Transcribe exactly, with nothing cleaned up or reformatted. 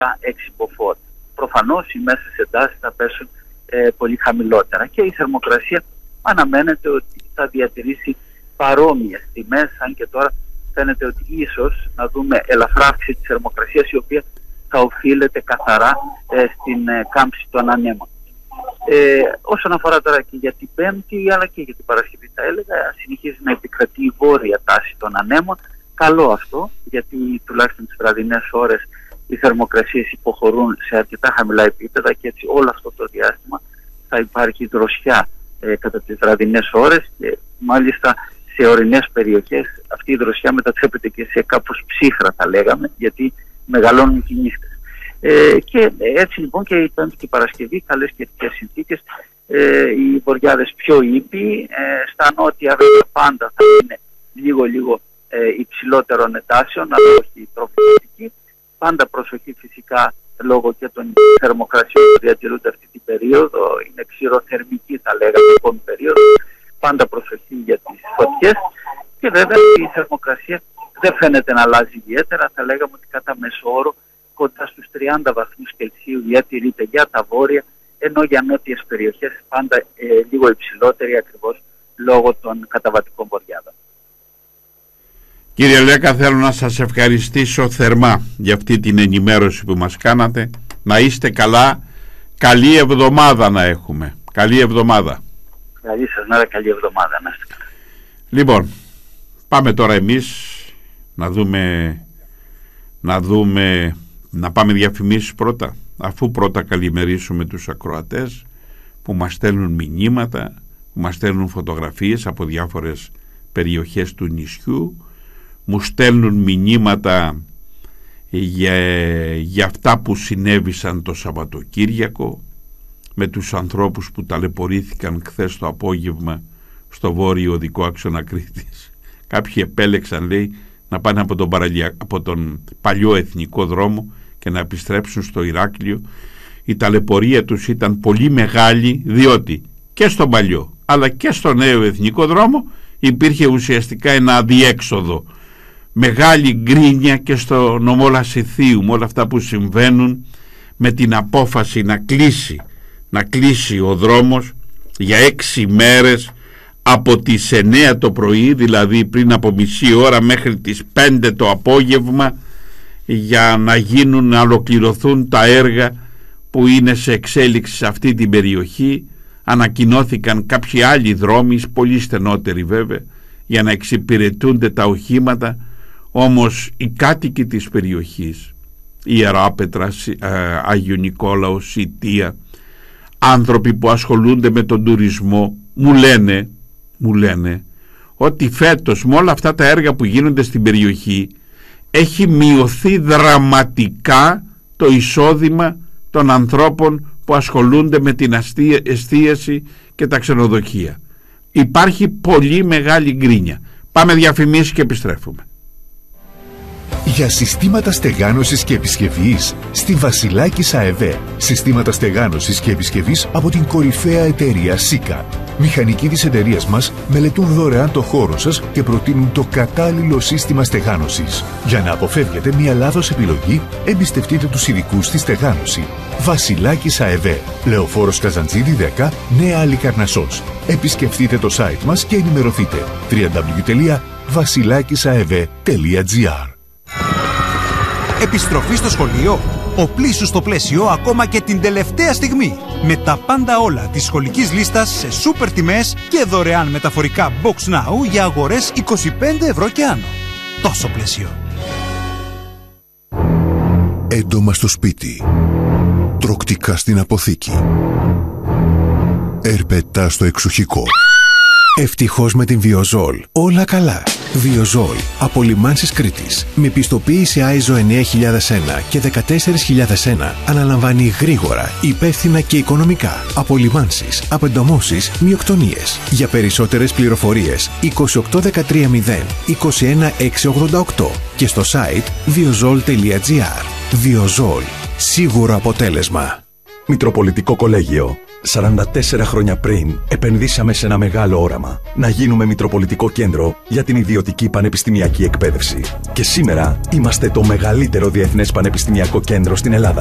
έξι μποφόρ. Προφανώς οι μέσες εντάσεις θα πέσουν ε, πολύ χαμηλότερα και η θερμοκρασία αναμένεται ότι θα διατηρήσει παρόμοιες τιμές, αν και τώρα φαίνεται ότι ίσως να δούμε ελαφρά αύξηση της θερμοκρασίας, η οποία θα οφείλεται καθαρά ε, στην ε, κάμψη των ανέμων. Ε, όσον αφορά τώρα και για την Πέμπτη αλλά και για την Παρασκευή, θα έλεγα, συνεχίζει να επικρατεί η βόρεια τάση των ανέμων. Καλό αυτό, γιατί τουλάχιστον τις βραδινές ώρες οι θερμοκρασίες υποχωρούν σε αρκετά χαμηλά επίπεδα και έτσι όλο αυτό το διάστημα θα υπάρχει δροσιά ε, κατά τις βραδινές ώρες και μάλιστα σε ορεινές περιοχές αυτή η δροσιά μετατρέπεται και σε κάπως ψύχρα, θα λέγαμε, γιατί μεγαλώνουν οι νύχτες. Ε, και έτσι λοιπόν και η Πέμπτη και η Παρασκευή, καλές καιρικές συνθήκες, ε, οι βοριάδες πιο ήπιοι, ε, στα νότια βέβαια πάντα θα είναι λίγο λίγο ε, υψηλότερων εντάσεων, αλλά όχι τροφιμική. Πάντα προσοχή φυσικά λόγω και των θερμοκρασιών που διατηρούνται αυτή την περίοδο, είναι ξηροθερμική θα λέγαμε η επόμενη περίοδο, πάντα προσοχή για τις φωτιές και βέβαια η θερμοκρασία δεν φαίνεται να αλλάζει ιδιαίτερα, θα λέγαμε ότι κατά μέσο όρο κοντά στους τριάντα βαθμούς Κελσίου διατηρείται για τα βόρεια, ενώ για νότιες περιοχές πάντα ε, λίγο υψηλότερη ακριβώς λόγω των καταβατικών βοριάδων. Κύριε Λέκα, θέλω να σας ευχαριστήσω θερμά για αυτή την ενημέρωση που μας κάνατε. Να είστε καλά, καλή εβδομάδα να έχουμε. Καλή εβδομάδα. Καλή σας μέρα, καλή εβδομάδα να είστε καλά. Λοιπόν, πάμε τώρα εμείς να δούμε, να δούμε, να πάμε διαφημίσεις πρώτα, αφού πρώτα καλημερίσουμε τους ακροατές που μας στέλνουν μηνύματα, που μας στέλνουν φωτογραφίες από διάφορες περιοχές του νησιού, μου στέλνουν μηνύματα για, για αυτά που συνέβησαν το Σαββατοκύριακο με τους ανθρώπους που ταλαιπωρήθηκαν χθες το απόγευμα στο βόρειο οδικό άξονα Κρήτης. Κάποιοι επέλεξαν, λέει, να πάνε από τον, παραλια... από τον παλιό εθνικό δρόμο και να επιστρέψουν στο Ηράκλειο. Η ταλαιπωρία τους ήταν πολύ μεγάλη, διότι και στον παλιό αλλά και στο νέο εθνικό δρόμο υπήρχε ουσιαστικά ένα αδιέξοδο. Μεγάλη γκρίνια και στο νομό Λασιθίου με όλα αυτά που συμβαίνουν, με την απόφαση να κλείσει να κλείσει ο δρόμος για έξι μέρες από τις εννέα το πρωί, δηλαδή πριν από μισή ώρα, μέχρι τις πέντε το απόγευμα, για να γίνουν, να ολοκληρωθούν τα έργα που είναι σε εξέλιξη σε αυτή την περιοχή. Ανακοινώθηκαν κάποιοι άλλοι δρόμοι, πολύ στενότεροι βέβαια, για να εξυπηρετούνται τα οχήματα, όμως οι κάτοικοι της περιοχής, Ιεράπετρα, Άγιο Νικόλαο, Σιτία, άνθρωποι που ασχολούνται με τον τουρισμό, μου λένε, μου λένε ότι φέτος με όλα αυτά τα έργα που γίνονται στην περιοχή έχει μειωθεί δραματικά το εισόδημα των ανθρώπων που ασχολούνται με την εστίαση και τα ξενοδοχεία. Υπάρχει πολύ μεγάλη γκρίνια. Πάμε διαφημίσεις και επιστρέφουμε. Για συστήματα στεγάνωσης και επισκευής στη Βασιλάκης ΑΕΒ. Συστήματα στεγάνωσης και επισκευής από την κορυφαία εταιρεία ΣΥΚΑ. Μηχανικοί της εταιρείας μας μελετούν δωρεάν το χώρο σας και προτείνουν το κατάλληλο σύστημα στεγάνωσης. Για να αποφεύγετε μια λάθος επιλογή, εμπιστευτείτε τους ειδικούς στη στεγάνωση. Βασιλάκης ΑΕΒ. Λεωφόρος Καζαντζίδη δέκα, Νέα Αλικαρνασσός. Επισκεφτείτε το site μας και ενημερωθείτε. double-u double-u double-u τελεία βασιλάκισαεβ τελεία τζι άρ. Επιστροφή στο σχολείο. Οπλίσου στο πλαίσιο ακόμα και την τελευταία στιγμή. Με τα πάντα όλα της σχολικής λίστας σε σούπερ τιμές και δωρεάν μεταφορικά Box Now για αγορές είκοσι πέντε ευρώ και άνω. Τόσο πλαίσιο. Έντομα στο σπίτι. Τροκτικά στην αποθήκη. Ερπετά στο εξοχικό. Ευτυχώς με την Βιοζόλ όλα καλά. Βιοζόλ από Λιμάνσης Κρήτης με πιστοποίηση άιζο εννέα χιλιάδες ένα και δεκατέσσερα χιλιάδες ένα αναλαμβάνει γρήγορα, υπεύθυνα και οικονομικά απολυμάνσεις, απεντομώσεις, μειοκτονίες. Για περισσότερες πληροφορίες είκοσι οκτώ δεκατρία μηδέν είκοσι ένα εξακόσια ογδόντα οκτώ και στο site βιοζόλ τελεία τζι άρ. Βιοζόλ. Σίγουρο αποτέλεσμα. Μητροπολιτικό Κολέγιο. σαράντα τέσσερα χρόνια πριν επενδύσαμε σε ένα μεγάλο όραμα. Να γίνουμε Μητροπολιτικό Κέντρο για την ιδιωτική πανεπιστημιακή εκπαίδευση. Και σήμερα είμαστε το μεγαλύτερο διεθνές πανεπιστημιακό κέντρο στην Ελλάδα.